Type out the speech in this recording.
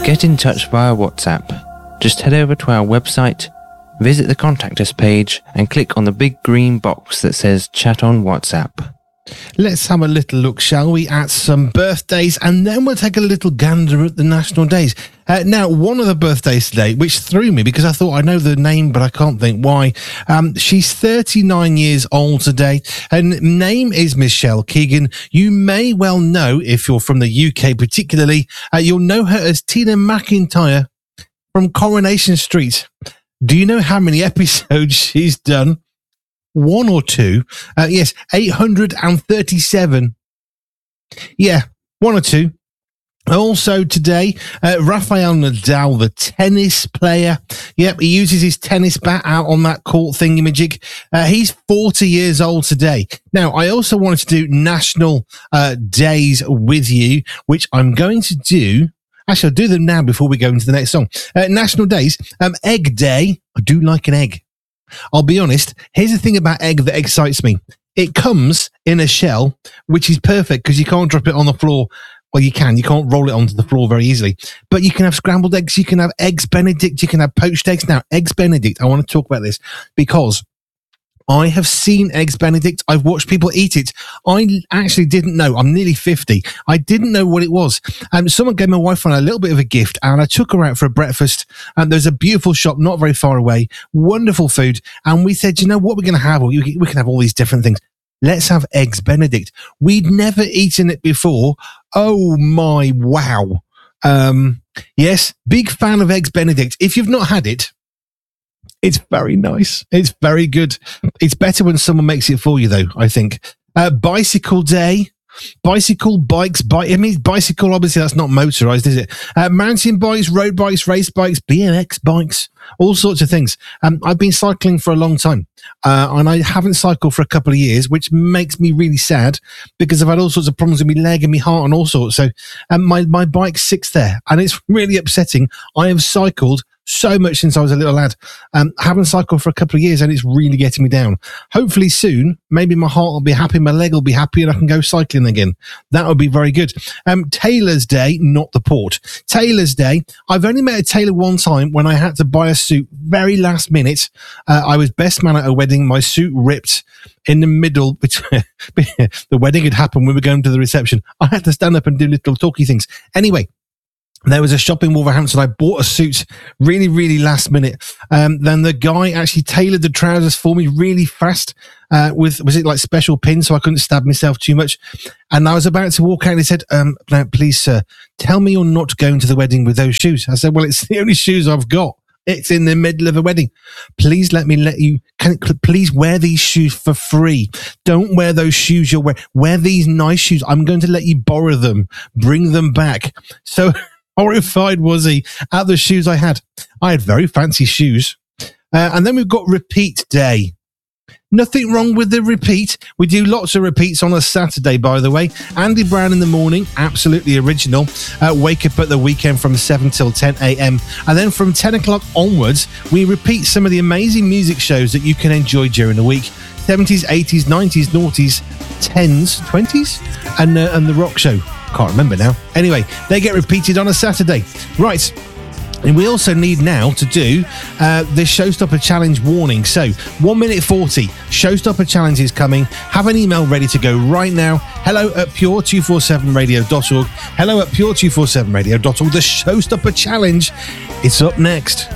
Get in touch via WhatsApp. Just head over to our website, visit the Contact Us page, and click on the big green box that says Chat on WhatsApp. Let's have a little look, shall we, at some birthdays, and then we'll take a little gander at the national days. Now, one of the birthdays today, which threw me because I thought I know the name, but I can't think why. She's 39 years old today. Her name is Michelle Keegan. You may well know, if you're from the UK particularly, you'll know her as Tina McIntyre from Coronation Street. Do you know how many episodes she's done? One or two? Yes, 837. Yeah, one or two. Also today, Rafael Nadal, the tennis player. Yep, he uses his tennis bat out on that court thingamajig. He's 40 years old today. Now, I also wanted to do national days with you, which I'm going to do. Actually, I'll do them now before we go into the next song. National days, Egg Day. I do like an egg. I'll be honest, here's the thing about egg that excites me. It comes in a shell, which is perfect because you can't drop it on the floor. Well, you can't roll it onto the floor very easily. But you can have scrambled eggs, you can have eggs Benedict, you can have poached eggs. Now, eggs Benedict, I want to talk about this because I have seen eggs Benedict. I've watched people eat it. I actually didn't know. I'm nearly 50. I didn't know what it was. Someone gave my wife a little bit of a gift, and I took her out for a breakfast. And there's a beautiful shop not very far away, wonderful food. And we said, you know what we're going to have? We can have all these different things. Let's have eggs Benedict. We'd never eaten it before. Oh my wow! Yes, big fan of eggs Benedict. If you've not had it, it's very nice. It's very good. It's better when someone makes it for you, though, I think. Bicycle day. Bicycle, bikes, bicycle, obviously that's not motorised, is it? Mountain bikes, road bikes, race bikes, BMX bikes, all sorts of things. I've been cycling for a long time, and I haven't cycled for a couple of years, which makes me really sad because I've had all sorts of problems with my leg and my heart and all sorts. So my bike sits there, and it's really upsetting. I have cycled so much since I was a little lad. Haven't cycled for a couple of years, and it's really getting me down. Hopefully soon, maybe my heart will be happy, my leg will be happy, and I can go cycling again. That would be very good. Tailor's Day, not the port. Tailor's Day. I've only met a tailor one time when I had to buy a suit very last minute. I was best man at a wedding. My suit ripped in the middle between the wedding had happened. We were going to the reception. I had to stand up and do little talky things. Anyway, there was a shop in Wolverhampton. I bought a suit really, really last minute. Then the guy actually tailored the trousers for me really fast was it like special pins so I couldn't stab myself too much? And I was about to walk out and he said, now, please, sir, tell me you're not going to the wedding with those shoes. I said, well, it's the only shoes I've got. It's in the middle of a wedding. Please please wear these shoes for free. Don't wear those shoes you're wearing. Wear these nice shoes. I'm going to let you borrow them. Bring them back. So horrified was he at the shoes I had. I had very fancy shoes. And then we've got repeat day. Nothing wrong with the repeat. We do lots of repeats on a Saturday, by the way. Andy Brown in the morning, absolutely original. Wake up at the weekend from 7 till 10 a.m. And then from 10 o'clock onwards, we repeat some of the amazing music shows that you can enjoy during the week. 70s, 80s, 90s, noughties, 10s, 20s, and the rock show. Can't remember now. Anyway, they get repeated on a Saturday. Right. And we also need now to do the Showstopper Challenge warning. So 1 minute 40, Showstopper Challenge is coming. Have an email ready to go right now. hello@pure247radio.org. hello@pure247radio.org. The Showstopper Challenge is up next.